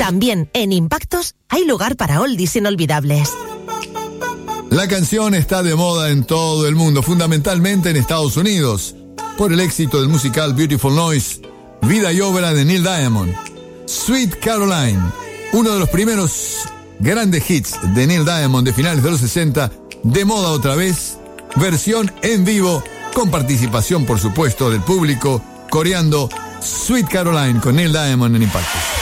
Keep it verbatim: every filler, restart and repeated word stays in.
También en Impactos hay lugar para oldies inolvidables. La canción está de moda en todo el mundo, fundamentalmente en Estados Unidos, por el éxito del musical Beautiful Noise, vida y obra de Neil Diamond. Sweet Caroline, uno de los primeros grandes hits de Neil Diamond de finales de los sesenta, de moda otra vez, versión en vivo, con participación, por supuesto, del público, coreando Sweet Caroline con Neil Diamond en Impactos.